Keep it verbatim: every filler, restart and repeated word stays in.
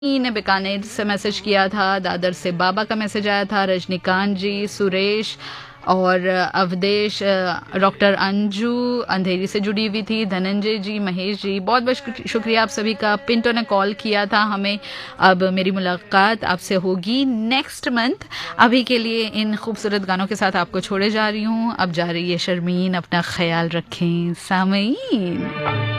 ने बीकानेर से मैसेज किया था, दादर से बाबा का मैसेज आया था, रजनीकांत जी, सुरेश और अवधेश, डॉक्टर अंजू अंधेरी से जुड़ी हुई थी, धनंजय जी, महेश जी, बहुत बहुत शुक्रिया आप सभी का। पिंटो ने कॉल किया था हमें। अब मेरी मुलाकात आपसे होगी नेक्स्ट मंथ। अभी के लिए इन खूबसूरत गानों के साथ आपको छोड़े जा रही हूँ। अब जा रही है शर्मीन, अपना ख्याल रखें सामईन।